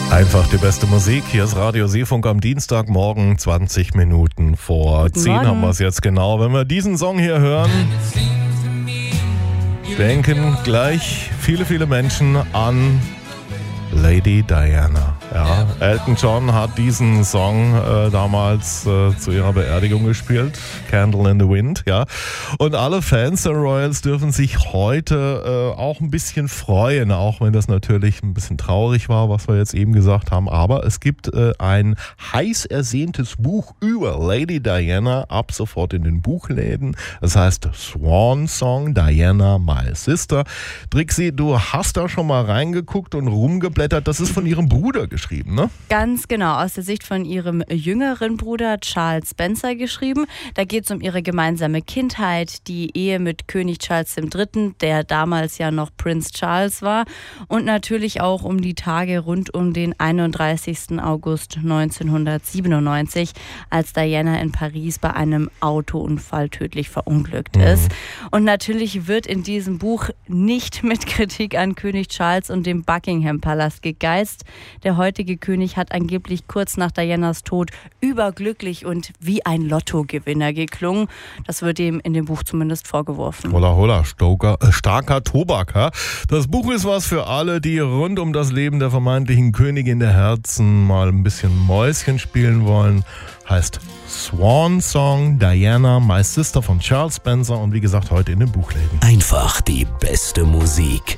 Einfach die beste Musik. Hier ist Radio Seefunk am Dienstagmorgen, 20 Minuten vor 10 haben wir es jetzt genau. Wenn wir diesen Song hier hören, denken gleich viele Menschen an Lady Diana. Ja, Elton John hat diesen Song damals zu ihrer Beerdigung gespielt, Candle in the Wind, ja. Und alle Fans der Royals dürfen sich heute auch ein bisschen freuen, auch wenn das natürlich ein bisschen traurig war, was wir jetzt eben gesagt haben. Aber es gibt ein heiß ersehntes Buch über Lady Diana ab sofort in den Buchläden. Das heißt Swan Song, Diana, My Sister. Trixie, du hast da schon mal reingeguckt und rumgeblättert. Das ist von ihrem Bruder geschrieben, ne? Ganz genau, aus der Sicht von ihrem jüngeren Bruder Charles Spencer geschrieben. Da geht es um ihre gemeinsame Kindheit, die Ehe mit König Charles III., der damals ja noch Prinz Charles war, und natürlich auch um die Tage rund um den 31. August 1997, als Diana in Paris bei einem Autounfall tödlich verunglückt ist. Und natürlich wird in diesem Buch nicht mit Kritik an König Charles und dem Buckingham-Palast gegeizt. Der heutige König hat angeblich kurz nach Dianas Tod überglücklich und wie ein Lottogewinner geklungen. Das wird ihm in dem Buch zumindest vorgeworfen. Holla, holla, starker Tobak. Ha? Das Buch ist was für alle, die rund um das Leben der vermeintlichen Königin der Herzen mal ein bisschen Mäuschen spielen wollen. Heißt Swan Song, Diana, My Sister von Charles Spencer und wie gesagt heute in den Buchläden. Einfach die beste Musik.